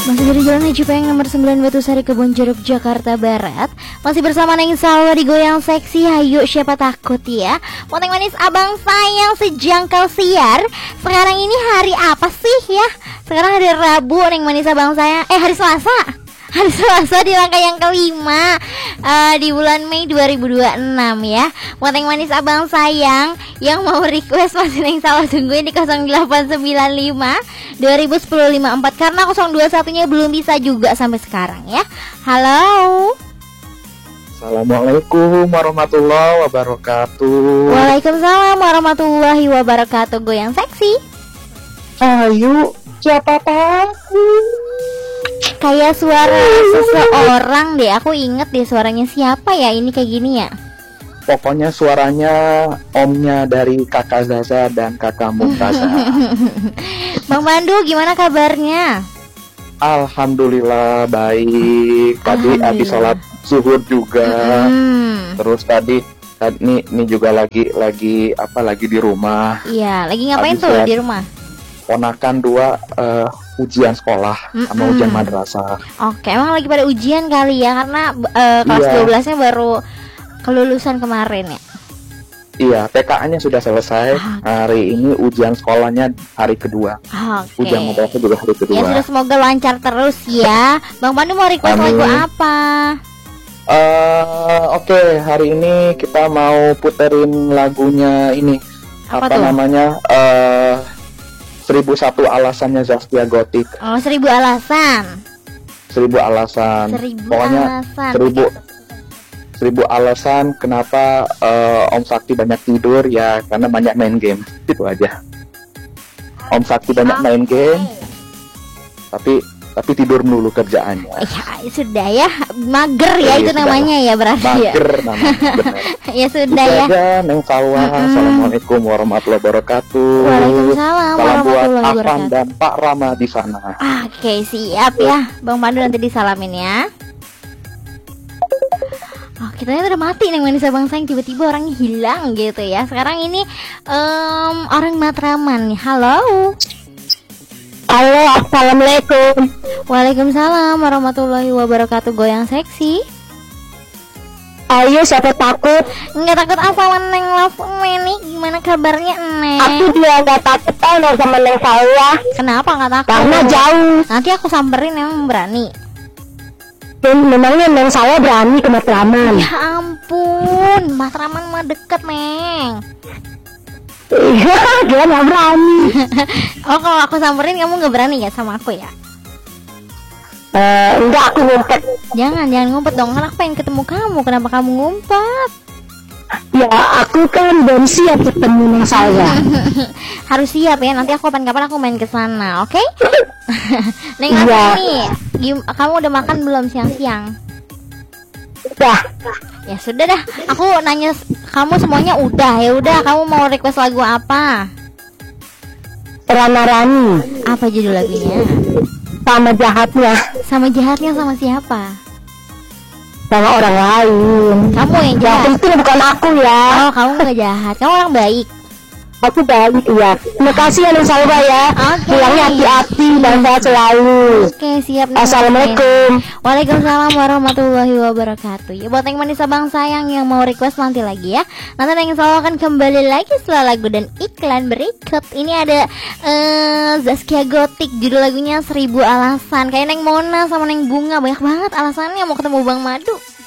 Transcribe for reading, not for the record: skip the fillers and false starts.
Masih dari Jalan Haji Payeng nomor 9 Batusari Kebon Jeruk Jakarta Barat. Masih bersama Neng Salwa di Goyang Seksi. Hayu siapa takut ya. Poteng manis abang sayang sejangkau siar. Sekarang ini hari apa sih ya? Sekarang hari Rabu Neng manis abang sayang. Hari Selasa. Hari Selasa di langkah yang kelima di bulan Mei 2026 ya. Poteng manis abang sayang yang mau request masih Neng Salwa tungguin di 0895 2010 54 karena 021 nya belum bisa juga sampai sekarang ya. Halo. Assalamualaikum warahmatullahi wabarakatuh. Waalaikumsalam warahmatullahi wabarakatuh. Goyang seksi. Ayo, siapa tahu? Kayak suara seseorang deh. Aku inget deh suaranya siapa ya ini kayak gini ya. Pokoknya suaranya omnya dari kakak Zaza dan kakak Mumtaza. Bang Pandu gimana kabarnya? Alhamdulillah baik. Tadi habis sholat zuhur juga. Terus tadi ini juga lagi di rumah. Iya, lagi ngapain habis tuh di rumah? Ponakan dua ujian sekolah sama ujian madrasah. Oke, emang lagi pada ujian kali ya karena kelas 12-nya baru kelulusan kemarin ya. Iya, TKA-nya sudah selesai. Hari ini ujian sekolahnya hari kedua. Ujian madrasah juga hari kedua. Ya sudah, semoga lancar terus ya. Bang Pandu mau request lagu apa? Oke, hari ini kita mau puterin lagunya ini. Apa namanya? 1001 alasannya Zaskia Gotik. Oh, 1000 alasan. 1000 alasan. Pokoknya 1000 alasan kenapa Om Sakti banyak tidur ya karena banyak main game. Itu aja. Om Sakti banyak main game. Tapi tidur melulu kerjaannya. Ya sudah ya, mager ya itu namanya ya berarti ya. Mager namanya, benar. Ya sudah ya. Neng Salwa. Assalamualaikum warahmatullahi wabarakatuh. Waalaikumsalam warahmatullahi wabarakatuh. wabarakatuh. Dan Pak Rama di sana. Oke, siap ya. Bang Pandu nanti disalamin ya. Oh, kita udah mati Neng Manis Abang Sayang, tiba-tiba orangnya hilang gitu ya. Sekarang ini orang Matraman nih. Halo. Halo, assalamualaikum. Waalaikumsalam warahmatullahi wabarakatuh. Goyang seksi. Ayo, siapa takut? Nggak takut apa Neng Love Neni? Gimana kabarnya Neng? Aku juga nggak takut sama Neng Salwa. Kenapa nggak takut? Karena jauh. Nanti aku samperin, emang berani. Memangnya Neng Salwa berani ke Matraman? Ya ampun, Matraman mah deket Neng. Iya, dia nggak berani. Oh, kalau aku samperin kamu nggak berani ya sama aku ya? Enggak, aku ngumpet. Jangan ngumpet dong, kan aku pengen ketemu kamu. Kenapa kamu ngumpet? Ya, aku kan belum siap ketemu Neng Salwa. Harus siap ya, nanti aku kapan-kapan aku main ke sana, oke? Neng, iya. Nih, kamu udah makan belum siang-siang? Udah. Ya sudah dah, aku nanya kamu semuanya udah. Ya udah, kamu mau request lagu apa? Rana Rani. Apa judul lagunya? Sama jahatnya. Sama jahatnya sama siapa? Sama orang lain. Kamu yang jahat. Yang penting bukan aku ya. Oh, kamu nggak jahat. Kamu orang baik. Aku baik, iya. Terima kasih ya Neng Salwa ya. Oke. Pulangnya hati-hati dan sehat selalu. Oke, siap. Assalamualaikum. Waalaikumsalam warahmatullahi wabarakatuh. Ya, buat Neng Manis Abang Sayang yang mau request nanti lagi ya. Nanti Neng Salwa akan kembali lagi setelah lagu dan iklan berikut. Ini ada Zaskia Gotik, judul lagunya 1000 alasan. Kayak Neng Mona sama Neng Bunga, banyak banget alasannya mau ketemu Bang Madu.